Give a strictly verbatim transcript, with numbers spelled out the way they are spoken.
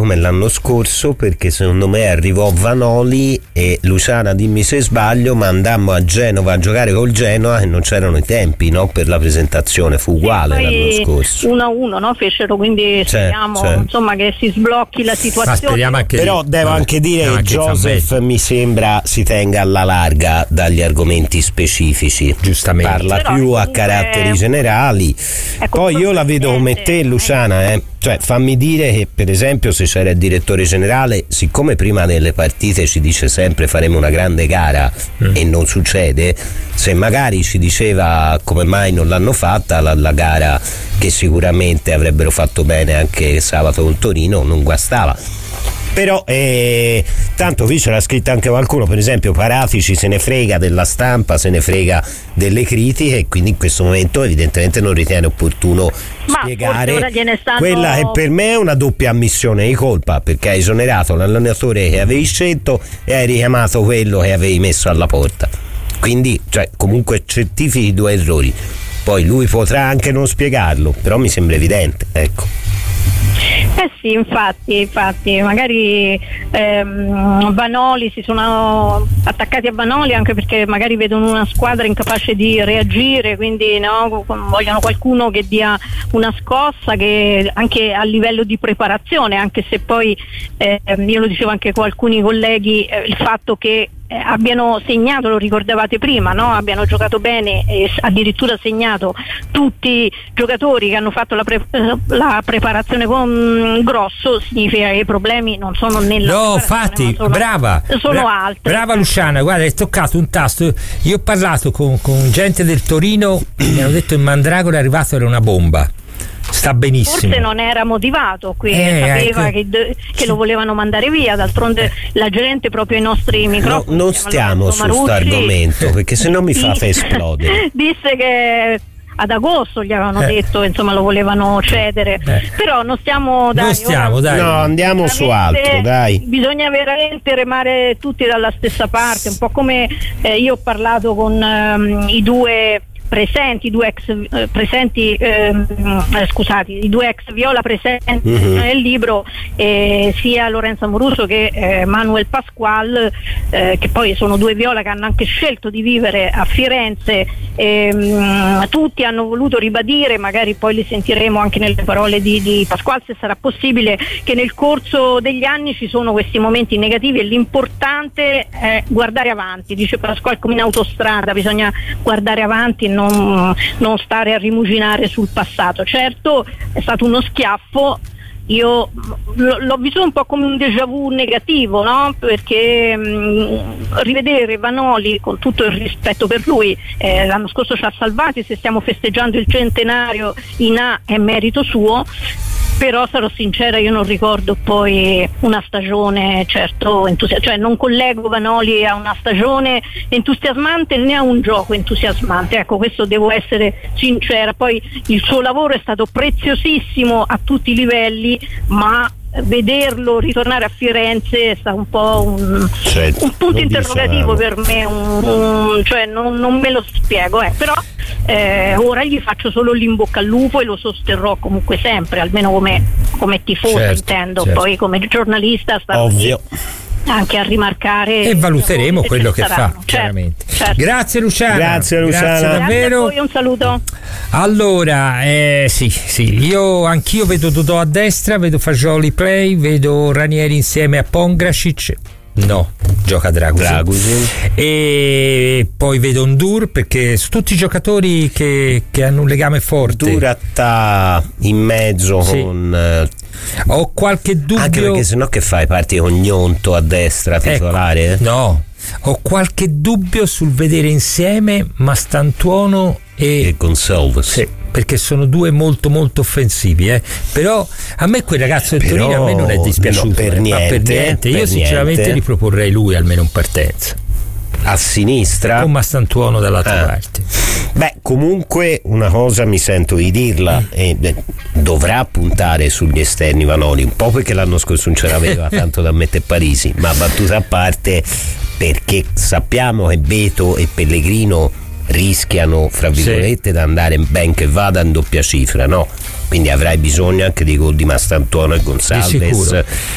come l'anno scorso, perché secondo me arrivò Vanoli e Luciana, dimmi se sbaglio, ma andammo a Genova a giocare col Genoa e non c'erano i tempi, no? Per la presentazione fu uguale sì, l'anno scorso. uno a uno, no? Fecero, quindi speriamo c'è, c'è. insomma che si sblocchi la situazione. Anche però di, devo anche dire che anche Joseph mi sembra si tenga alla larga dagli argomenti specifici, giustamente parla però più comunque a caratteri generali. Poi io la vedo come te, Luciana, eh. Cioè fammi dire che per esempio se c'era il direttore generale, siccome prima delle partite ci dice sempre faremo una grande gara mm. e non succede, se magari ci diceva come mai non l'hanno fatta la, la gara che sicuramente avrebbero fatto bene anche sabato con Torino, non guastava. Però eh, tanto qui ce l'ha scritta anche qualcuno, per esempio Paratici se ne frega della stampa, se ne frega delle critiche, e quindi in questo momento evidentemente non ritiene opportuno ma spiegare stanno... quella che per me è una doppia ammissione di colpa, perché hai esonerato l'allenatore che avevi scelto e hai richiamato quello che avevi messo alla porta, quindi cioè, comunque certifichi due errori. Poi lui potrà anche non spiegarlo, però mi sembra evidente, ecco. Eh sì, infatti, infatti, magari ehm, Vanoli si sono attaccati a Vanoli anche perché magari vedono una squadra incapace di reagire, quindi no, vogliono qualcuno che dia una scossa, che anche a livello di preparazione, anche se poi eh, io lo dicevo anche con alcuni colleghi, eh, il fatto che Eh, abbiano segnato, lo ricordavate prima, no? Abbiano giocato bene e addirittura segnato tutti giocatori che hanno fatto la, pre- la preparazione con Grosso, significa che i problemi non sono nella no, infatti, sono, brava sono bra- altri. Brava Luciana, guarda, hai toccato un tasto. Io ho parlato con, con gente del Torino, mi hanno detto il Mandragora è arrivato, era una bomba. Sta benissimo. Forse non era motivato qui, eh, sapeva ecco. che, che lo volevano mandare via, d'altronde la gente proprio ai nostri microfoni. No, non stiamo su questo argomento perché se no mi fate esplodere. Disse che ad agosto gli avevano eh. detto, insomma lo volevano cedere, eh. però non stiamo dai, non stiamo, ora, dai. No, andiamo su altro, dai. Bisogna veramente remare tutti dalla stessa parte, un po' come eh, io ho parlato con um, i due presenti, i due ex eh, presenti ehm, eh, scusati, i due ex Viola presenti uh-huh. nel libro, eh, sia Lorenzo Amoruso che eh, Manuel Pasqual, eh, che poi sono due Viola che hanno anche scelto di vivere a Firenze. Ehm, tutti hanno voluto ribadire, magari poi li sentiremo anche nelle parole di, di Pasqual se sarà possibile, che nel corso degli anni ci sono questi momenti negativi e l'importante è guardare avanti. Dice Pasqual, come in autostrada bisogna guardare avanti, Non, non stare a rimuginare sul passato. Certo è stato uno schiaffo, io l- l'ho vissuto un po' come un déjà vu negativo, no? Perché mh, rivedere Vanoli, con tutto il rispetto per lui, eh, l'anno scorso ci ha salvati, se stiamo festeggiando il centenario in A è merito suo, però sarò sincera, io non ricordo poi una stagione certo entusiasmante, cioè non collego Vanoli a una stagione entusiasmante né a un gioco entusiasmante, ecco, questo devo essere sincera. Poi il suo lavoro è stato preziosissimo a tutti i livelli, ma vederlo ritornare a Firenze è stato un po' un, certo, un punto interrogativo per me, un, un, cioè non, non me lo spiego, eh, però eh, ora gli faccio solo l'in bocca al lupo e lo sosterrò comunque sempre, almeno come, come tifoso, certo, intendo, certo. Poi come giornalista sta ovvio anche a rimarcare e valuteremo quello che saranno. fa, chiaramente. Certo, certo. Grazie Luciana. Grazie Luciana. Grazie davvero. Grazie a voi, un saluto. Allora, eh, sì, sì, io anch'io vedo Dodò a destra, vedo Fagioli play, vedo Ranieri insieme a Pongracic. No, gioca Dragusin. Dragusin. E poi vedo Ndur, perché su tutti i giocatori che, che hanno un legame forte. Duratta in mezzo sì. con ho qualche dubbio, anche perché sennò che fai, parti con Gnonto a destra titolare? Ecco, no, ho qualche dubbio sul vedere insieme Mastantuono e, e Gonçalves, sì, perché sono due molto molto offensivi, eh. Però a me quel ragazzo del Però, Torino a me non è dispiaciuto, no, per, eh, niente, ma per niente, io per sinceramente niente. riproporrei lui almeno in partenza a sinistra con Mastantuono dall'altra ah. parte. Beh, comunque una cosa mi sento di dirla, mm. e eh, dovrà puntare sugli esterni Vanoli, un po' perché l'anno scorso non ce l'aveva tanto da mettere Parisi, ma battuta a parte, perché sappiamo che Beto e Pellegrino rischiano, fra virgolette, sì. di andare ben che vada in doppia cifra, no? Quindi avrai bisogno anche dei gol di Mastantuono e Gonçalves